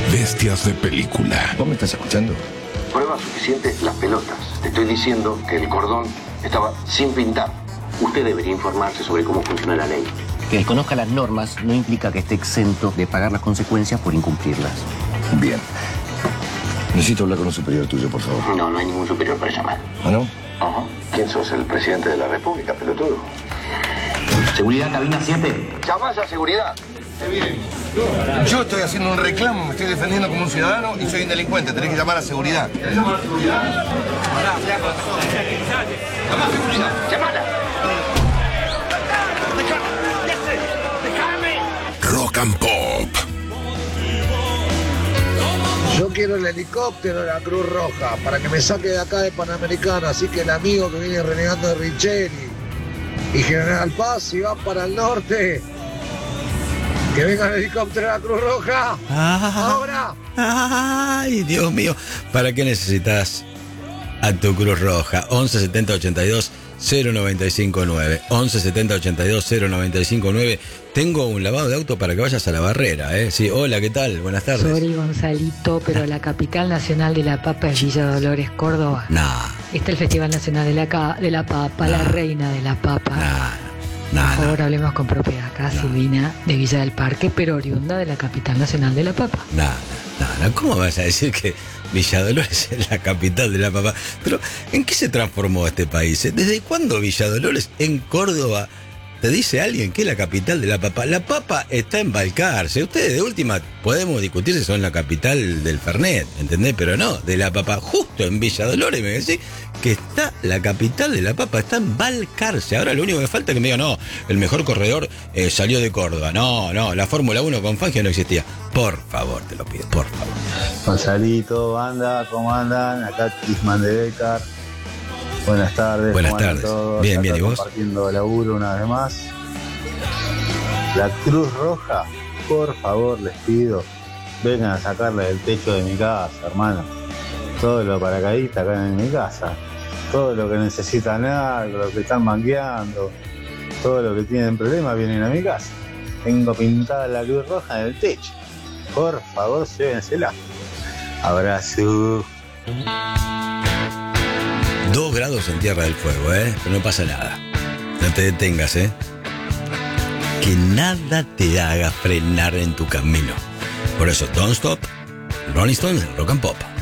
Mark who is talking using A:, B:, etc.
A: Bestias de película.
B: ¿Vos me estás escuchando?
C: Pruebas suficientes las pelotas. Te estoy diciendo que el cordón estaba sin pintar. Usted debería informarse sobre cómo funciona la ley.
D: Que desconozca las normas no implica que esté exento de pagar las consecuencias por incumplirlas.
B: Bien. Necesito hablar con un superior tuyo, por favor.
C: No hay ningún superior para llamar.
B: ¿Ah, no?
C: Ajá. ¿Quién sos? ¿El presidente de la República, pelotudo?
D: Seguridad, cabina 7.
C: Llamás a seguridad.
B: Yo estoy haciendo un reclamo, me estoy defendiendo como un ciudadano y soy un delincuente. Tenés que llamar a seguridad.
C: ¿Llamar a seguridad? ¡Llamala!
A: Rock and Pop.
E: Yo quiero el helicóptero de la Cruz Roja para que me saque de acá de Panamericana. Así que el amigo que viene renegando de Richeri y General Paz, si va para el norte, que venga el helicóptero de la Cruz Roja. ¡Ahora!
F: ¡Ay, Dios mío! ¿Para qué necesitas a tu Cruz Roja? 11 70 82 0959. 11 70 82 0959. Tengo un lavado de auto para que vayas a la barrera, ¿eh? Sí, hola, ¿qué tal? Buenas tardes.
G: Sorry, Gonzalito, pero la capital nacional de la papa es Villa Dolores, Córdoba.
F: Nah.
G: Está el Festival Nacional de la Papa, la reina de la papa. Por favor, hablemos con propiedad. Acá Silvina de Villa del Parque, pero oriunda de la capital nacional de la papa.
F: No. ¿Cómo vas a decir que Villa Dolores es la capital de la papa? Pero, ¿en qué se transformó este país? ¿Desde cuándo Villa Dolores en Córdoba te dice alguien que es la capital de la papa? La papa está en Balcarce. Ustedes de última podemos discutir si son la capital del Fernet, ¿entendés? Pero no, de la papa. Justo en Villa Dolores me decís que está la capital de la papa, está en Balcarce. Ahora lo único que falta es que me digan, no, el mejor corredor salió de Córdoba. No, la Fórmula 1 con Fangio no existía. Por favor, te lo pido, por favor.
H: Gonzalito, banda, ¿cómo andan? Acá Tisman de Becar. Buenas tardes.
F: Buenas tardes.
H: Todos?
F: Bien, ¿y vos?
H: Compartiendo laburo una vez más. La Cruz Roja, por favor, les pido, vengan a sacarla del techo de mi casa, hermano. Todo lo paracaidista acá en mi casa. Todo lo que necesitan algo, lo que están mangueando, todo lo que tienen problemas vienen a mi casa. Tengo pintada la Cruz Roja en el techo. Por favor, llévensela. Abrazo.
F: 2 grados en Tierra del Fuego, pero no pasa nada. No te detengas, que nada te haga frenar en tu camino. Por eso, Don't Stop, Rolling Stones, Rock and Pop.